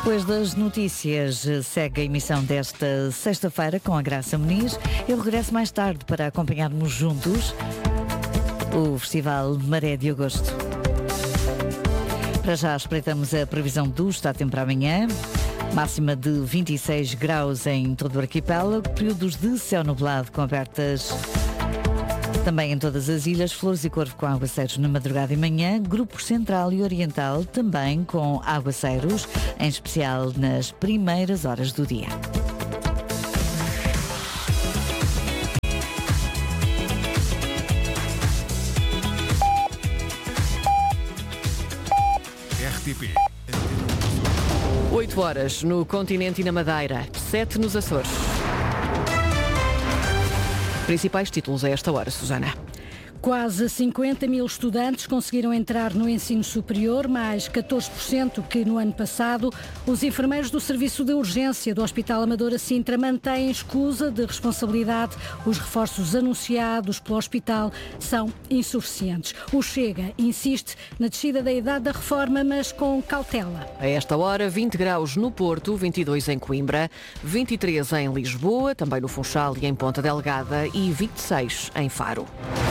Depois das notícias, segue a emissão desta sexta-feira com a Graça Muniz. Eu regresso mais tarde para acompanharmos juntos o Festival Maré de Agosto. Para já espreitamos a previsão do estado de tempo para amanhã. Máxima de 26 graus em todo o arquipélago, períodos de céu nublado com abertas também em todas as ilhas, Flores e Corvo com aguaceiros na madrugada e manhã, Grupo Central e Oriental também com aguaceiros, em especial nas primeiras horas do dia. RTP. 8 horas no continente e na Madeira, 7 nos Açores. Principais títulos a esta hora, Susana. Quase 50 mil estudantes conseguiram entrar no ensino superior, mais 14% que no ano passado. Os enfermeiros do Serviço de Urgência do Hospital Amadora Sintra mantêm escusa de responsabilidade. Os reforços anunciados pelo hospital são insuficientes. O Chega insiste na descida da idade da reforma, mas com cautela. A esta hora, 20 graus no Porto, 22 em Coimbra, 23 em Lisboa, também no Funchal e em Ponta Delgada e 26 em Faro.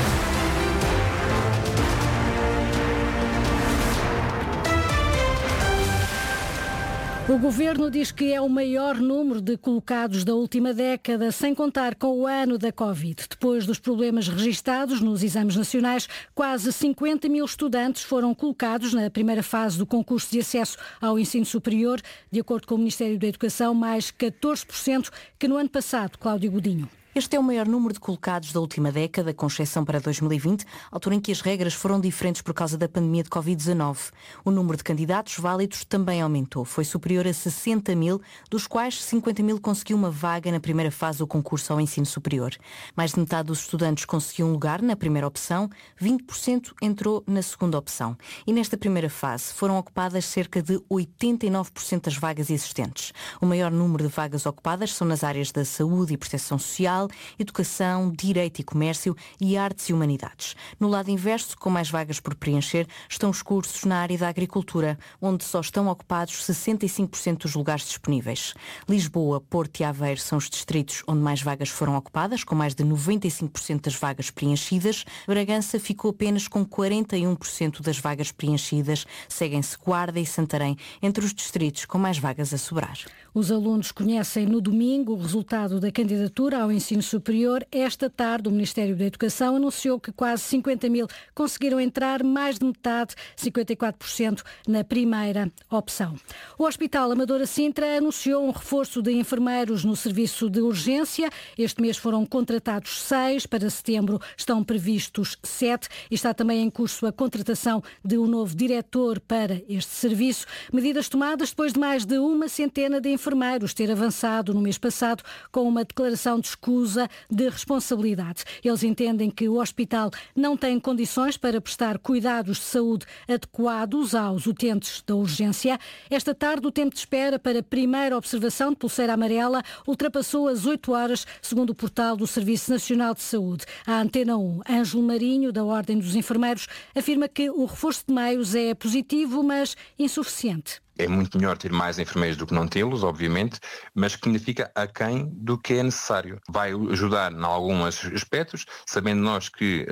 O Governo diz que é o maior número de colocados da última década, sem contar com o ano da Covid. Depois dos problemas registados nos exames nacionais, quase 50 mil estudantes foram colocados na primeira fase do concurso de acesso ao ensino superior, de acordo com o Ministério da Educação, mais 14% que no ano passado. Cláudio Godinho. Este é o maior número de colocados da última década, com exceção para 2020, altura em que as regras foram diferentes por causa da pandemia de Covid-19. O número de candidatos válidos também aumentou. Foi superior a 60 mil, dos quais 50 mil conseguiu uma vaga na primeira fase do concurso ao ensino superior. Mais de metade dos estudantes conseguiu um lugar na primeira opção, 20% entrou na segunda opção. E nesta primeira fase foram ocupadas cerca de 89% das vagas existentes. O maior número de vagas ocupadas são nas áreas da saúde e proteção social, educação, direito e comércio e artes e humanidades. No lado inverso, com mais vagas por preencher, estão os cursos na área da agricultura, onde só estão ocupados 65% dos lugares disponíveis. Lisboa, Porto e Aveiro são os distritos onde mais vagas foram ocupadas, com mais de 95% das vagas preenchidas. Bragança ficou apenas com 41% das vagas preenchidas. Seguem-se Guarda e Santarém entre os distritos com mais vagas a sobrar. Os alunos conhecem no domingo o resultado da candidatura ao ensino superior. Esta tarde, o Ministério da Educação anunciou que quase 50 mil conseguiram entrar, mais de metade, 54%, na primeira opção. O Hospital Amadora Sintra anunciou um reforço de enfermeiros no serviço de urgência. Este mês foram contratados 6, para setembro estão previstos 7 e está também em curso a contratação de um novo diretor para este serviço. Medidas tomadas depois de mais de uma centena de enfermeiros ter avançado no mês passado com uma declaração de escusa de responsabilidade. Eles entendem que o hospital não tem condições para prestar cuidados de saúde adequados aos utentes da urgência. Esta tarde, o tempo de espera para a primeira observação de pulseira amarela ultrapassou as 8 horas, segundo o portal do Serviço Nacional de Saúde. A Antena 1, Ângelo Marinho, da Ordem dos Enfermeiros, afirma que o reforço de meios é positivo, mas insuficiente. É muito melhor ter mais enfermeiros do que não tê-los, obviamente, mas que fica aquém do que é necessário. Vai ajudar em alguns aspectos, sabendo nós que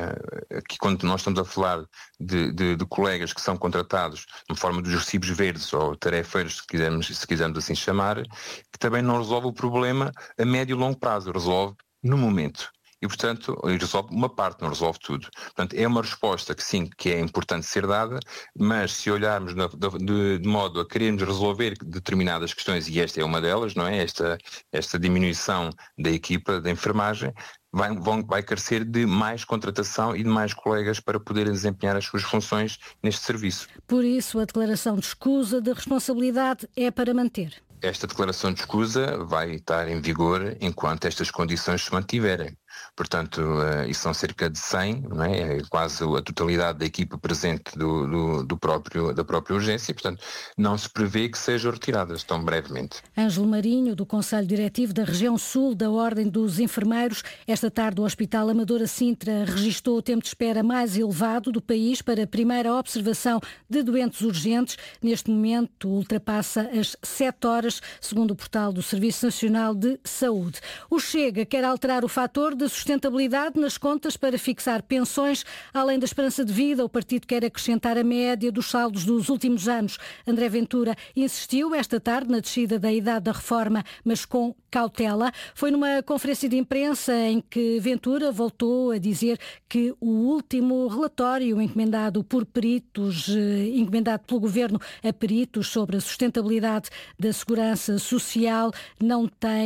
quando nós estamos a falar de colegas que são contratados de forma dos recibos verdes ou tarefeiros, se quisermos assim chamar, que também não resolve o problema a médio e longo prazo, resolve no momento. E, portanto, resolve uma parte, não resolve tudo. Portanto, é uma resposta que sim, que é importante ser dada, mas se olharmos de modo a querermos resolver determinadas questões, e esta é uma delas, não é? Esta diminuição da equipa da enfermagem, vai carecer de mais contratação e de mais colegas para poderem desempenhar as suas funções neste serviço. Por isso, a declaração de escusa de responsabilidade é para manter. Esta declaração de escusa vai estar em vigor enquanto estas condições se mantiverem. Portanto, e são cerca de 100, não é? É quase a totalidade da equipa presente da própria urgência, portanto, não se prevê que sejam retiradas tão brevemente. Ângelo Marinho, do Conselho Diretivo da Região Sul da Ordem dos Enfermeiros. Esta tarde o Hospital Amadora Sintra registou o tempo de espera mais elevado do país para a primeira observação de doentes urgentes. Neste momento ultrapassa as 7 horas, segundo o portal do Serviço Nacional de Saúde. O Chega quer alterar o fator de sustentabilidade nas contas para fixar pensões. Além da esperança de vida, o partido quer acrescentar a média dos saldos dos últimos anos. André Ventura insistiu esta tarde na descida da idade da reforma, mas com cautela. Foi numa conferência de imprensa em que Ventura voltou a dizer que o último relatório encomendado por peritos, encomendado pelo Governo a peritos sobre a sustentabilidade da segurança social, não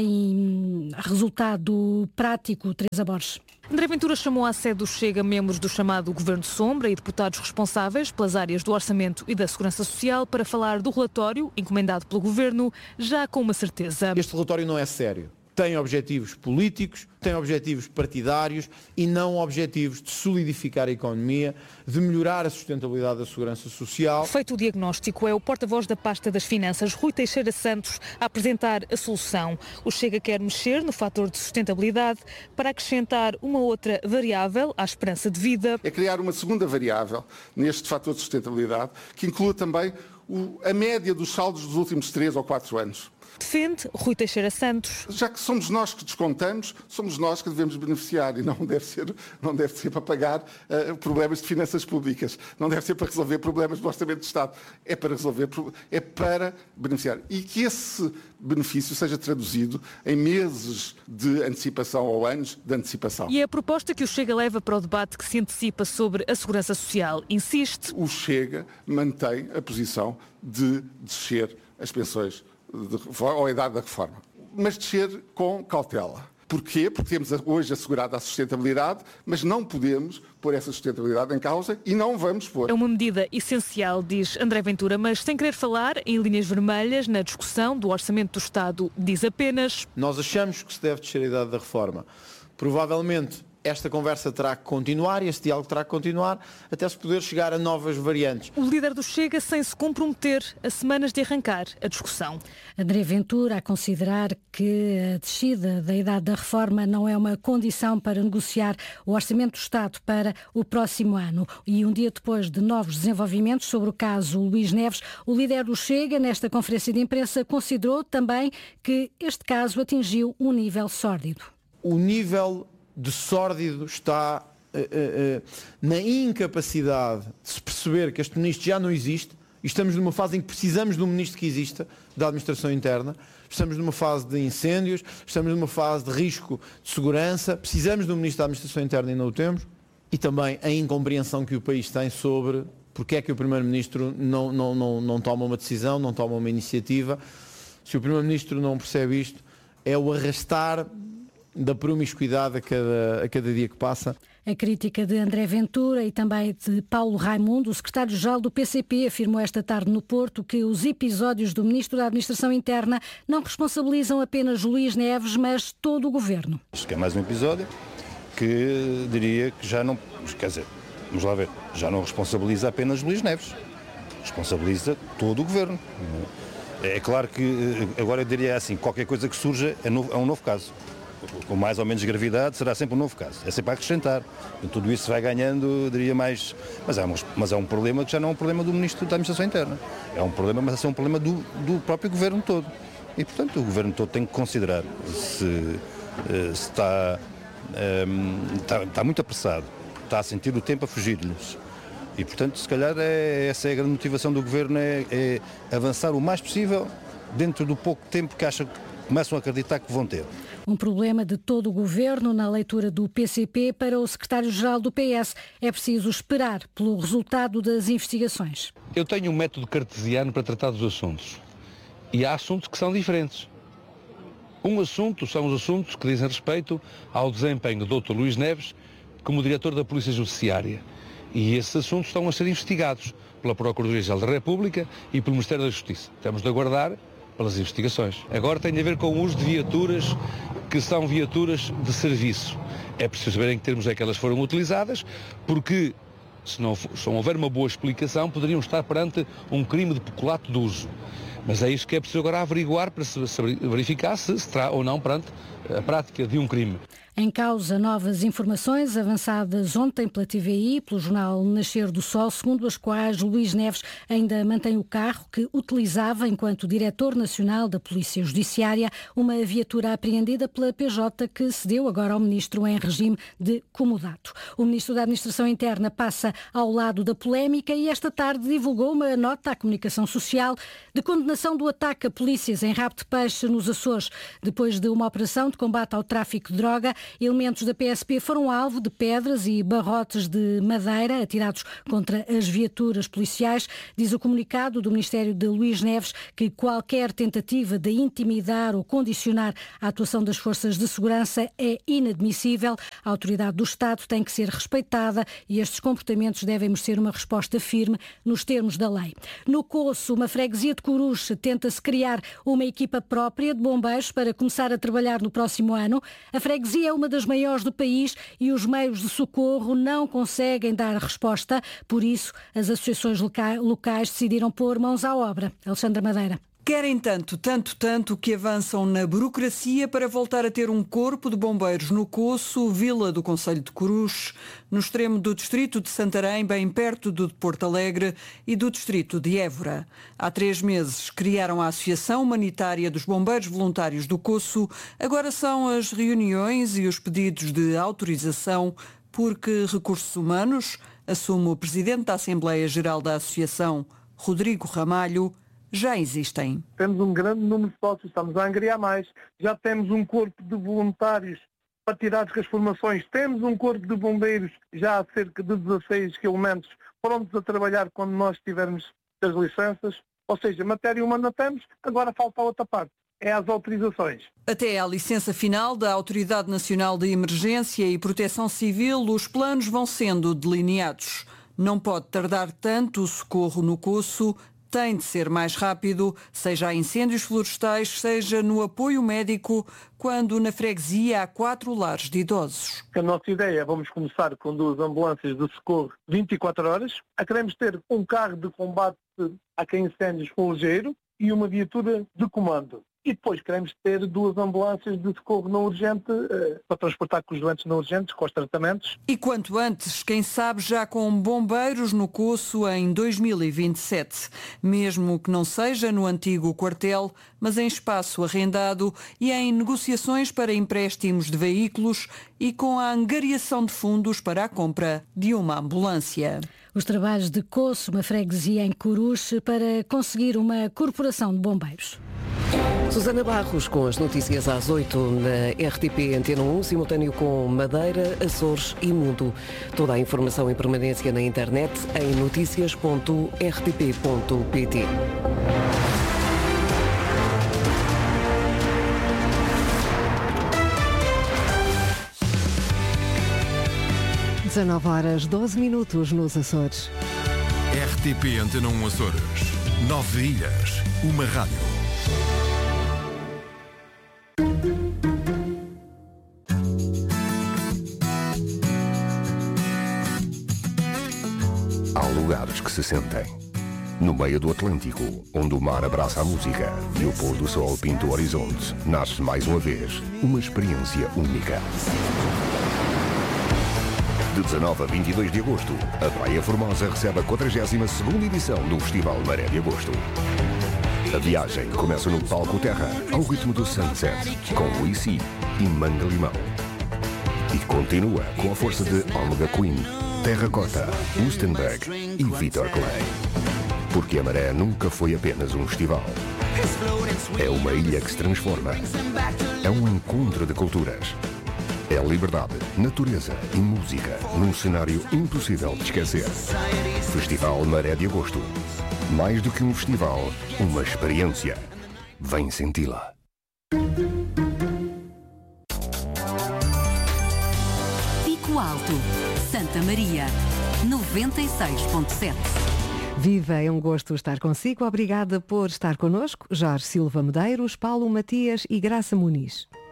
tem resultado prático. Teresa Borges. André Ventura chamou à sede do Chega membros do chamado Governo de Sombra e deputados responsáveis pelas áreas do Orçamento e da Segurança Social para falar do relatório encomendado pelo Governo, já com uma certeza. Este relatório não é sério. Tem objetivos políticos, tem objetivos partidários e não objetivos de solidificar a economia, de melhorar a sustentabilidade da segurança social. Feito o diagnóstico, é o porta-voz da pasta das Finanças, Rui Teixeira Santos, a apresentar a solução. O Chega quer mexer no fator de sustentabilidade para acrescentar uma outra variável à esperança de vida. É criar uma segunda variável neste fator de sustentabilidade que inclua também a média dos saldos dos últimos 3 ou 4 anos. Defende Rui Teixeira Santos. Já que somos nós que descontamos, somos nós que devemos beneficiar e não deve ser para pagar problemas de finanças públicas. Não deve ser para resolver problemas do Orçamento de Estado. É para beneficiar. E que esse benefício seja traduzido em meses de antecipação ou anos de antecipação. E é a proposta que o Chega leva para o debate que se antecipa sobre a segurança social. Insiste. O Chega mantém a posição de descer as pensões ou a idade da reforma, mas descer com cautela. Porquê? Porque temos hoje assegurada a sustentabilidade, mas não podemos pôr essa sustentabilidade em causa e não vamos pôr. É uma medida essencial, diz André Ventura, mas sem querer falar em linhas vermelhas na discussão do Orçamento do Estado, diz apenas: nós achamos que se deve descer a idade da reforma. Provavelmente esta conversa terá que continuar e este diálogo terá que continuar até se poder chegar a novas variantes. O líder do Chega sem se comprometer a semanas de arrancar a discussão. André Ventura a considerar que a descida da idade da reforma não é uma condição para negociar o Orçamento do Estado para o próximo ano. E um dia depois de novos desenvolvimentos sobre o caso Luís Neves, o líder do Chega, nesta conferência de imprensa, considerou também que este caso atingiu um nível sórdido. O nível de sórdido está na incapacidade de se perceber que este ministro já não existe e estamos numa fase em que precisamos de um ministro que exista, da administração interna, estamos numa fase de incêndios, estamos numa fase de risco de segurança, precisamos de um ministro da administração interna e não o temos, e também a incompreensão que o país tem sobre porque é que o primeiro-ministro não toma uma decisão, não toma uma iniciativa. Se o primeiro-ministro não percebe isto, é o arrastar da promiscuidade a cada dia que passa. A crítica de André Ventura e também de Paulo Raimundo, o secretário-geral do PCP, afirmou esta tarde no Porto que os episódios do Ministro da Administração Interna não responsabilizam apenas Luís Neves, mas todo o Governo. Isto é mais um episódio que diria que já não, quer dizer, vamos lá ver, já não responsabiliza apenas Luís Neves, responsabiliza todo o Governo. É claro que agora eu diria assim, qualquer coisa que surja é um novo caso. Com mais ou menos gravidade, será sempre um novo caso. É sempre a acrescentar. E tudo isso vai ganhando, diria mais... Mas é um problema que já não é um problema do Ministro da Administração Interna. É um problema, mas é um problema do próprio Governo todo. E, portanto, o Governo todo tem que considerar se está muito apressado, está a sentir o tempo a fugir-lhes. E, portanto, se calhar essa é a grande motivação do Governo, é avançar o mais possível dentro do pouco tempo que acham que começam a acreditar que vão ter. Um problema de todo o Governo na leitura do PCP para o secretário-geral do PS. É preciso esperar pelo resultado das investigações. Eu tenho um método cartesiano para tratar dos assuntos. E há assuntos que são diferentes. Um assunto são os assuntos que dizem respeito ao desempenho do Dr. Luís Neves como diretor da Polícia Judiciária. E esses assuntos estão a ser investigados pela Procuradoria-Geral da República e pelo Ministério da Justiça. Temos de aguardar pelas investigações. Agora tem a ver com o uso de viaturas que são viaturas de serviço. É preciso saber em que termos é que elas foram utilizadas, porque se não houver uma boa explicação, poderiam estar perante um crime de peculato de uso. Mas é isso que é preciso agora averiguar para se verificar se terá ou não perante a prática de um crime. Em causa, novas informações avançadas ontem pela TVI, pelo jornal Nascer do Sol, segundo as quais Luís Neves ainda mantém o carro que utilizava enquanto diretor nacional da Polícia Judiciária, uma viatura apreendida pela PJ que cedeu agora ao ministro em regime de comodato. O ministro da Administração Interna passa ao lado da polémica e esta tarde divulgou uma nota à comunicação social de condenação do ataque a polícias em Rabo de Peixe, nos Açores. Depois de uma operação de combate ao tráfico de droga, elementos da PSP foram alvo de pedras e barrotes de madeira atirados contra as viaturas policiais. Diz o comunicado do Ministério de Luís Neves que qualquer tentativa de intimidar ou condicionar a atuação das forças de segurança é inadmissível. A autoridade do Estado tem que ser respeitada e estes comportamentos devem merecer uma resposta firme nos termos da lei. No Coço, uma freguesia de Corus, tenta-se criar uma equipa própria de bombeiros para começar a trabalhar no próximo ano. A freguesia é uma das maiores do país e os meios de socorro não conseguem dar resposta. Por isso, as associações locais decidiram pôr mãos à obra. Alexandra Madeira. Querem tanto que avançam na burocracia para voltar a ter um corpo de bombeiros no Coço, vila do concelho de Corus, no extremo do distrito de Santarém, bem perto do de Porto Alegre e do distrito de Évora. Há 3 meses criaram a Associação Humanitária dos Bombeiros Voluntários do Coço. Agora são as reuniões e os pedidos de autorização, porque Recursos Humanos, assume o presidente da Assembleia Geral da Associação, Rodrigo Ramalho, já existem. Temos um grande número de sócios, estamos a angariar mais. Já temos um corpo de voluntários para tirar as formações. Temos um corpo de bombeiros, já há cerca de 16 elementos prontos a trabalhar quando nós tivermos as licenças. Ou seja, matéria humana temos, agora falta a outra parte. É as autorizações. Até à licença final da Autoridade Nacional de Emergência e Proteção Civil, os planos vão sendo delineados. Não pode tardar tanto o socorro no Coço. Tem de ser mais rápido, seja a incêndios florestais, seja no apoio médico, quando na freguesia há 4 lares de idosos. A nossa ideia é vamos começar com 2 ambulâncias de socorro 24 horas. Queremos ter um carro de combate a incêndios com ligeiro e uma viatura de comando. E depois queremos ter 2 ambulâncias de socorro não urgente para transportar com os doentes não urgentes, com os tratamentos. E quanto antes, quem sabe já com bombeiros no Coço em 2027. Mesmo que não seja no antigo quartel, mas em espaço arrendado e em negociações para empréstimos de veículos e com a angariação de fundos para a compra de uma ambulância. Os trabalhos de Coço, uma freguesia em Corus, para conseguir uma corporação de bombeiros. Susana Barros com as notícias às 8 na RTP Antena 1, simultâneo com Madeira, Açores e Mundo. Toda a informação em permanência na internet em noticias.rtp.pt. Horas 12 minutos nos Açores. RTP Antena 1 Açores. 9 ilhas, uma rádio. Há lugares que se sentem. No meio do Atlântico, onde o mar abraça a música e o pôr do sol pinta o horizonte, nasce mais uma vez uma experiência única. De 19 a 22 de agosto, a Praia Formosa recebe a 42ª edição do Festival Maré de Agosto. A viagem começa no Palco Terra, ao ritmo do Sunset, com Luisi e Manga Limão. E continua com a força de Omega Queen, Terracota, Lustenberg e Vitor Clay. Porque a Maré nunca foi apenas um festival. É uma ilha que se transforma. É um encontro de culturas. É liberdade, natureza e música num cenário impossível de esquecer. Festival Maré de Agosto. Mais do que um festival, uma experiência. Vem senti-la. Pico Alto, Santa Maria, 96.7. Viva, é um gosto estar consigo. Obrigada por estar connosco. Jorge Silva Medeiros, Paulo Matias e Graça Muniz.